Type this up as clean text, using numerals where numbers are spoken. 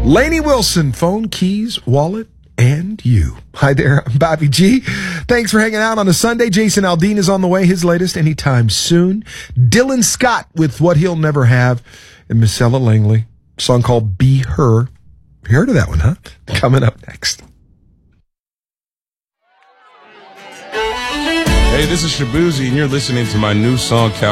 Lainey Wilson, phone, keys, wallet, and you. Hi there, I'm Bobby G. Thanks for hanging out on a Sunday. Jason Aldean is on the way, his latest anytime soon. Dylan Scott with What He'll Never Have, and Miss Ella Langley, a song called Be Her. You heard of that one, huh? Coming up next. Hey, this is Shabuzi, and you're listening to my new song,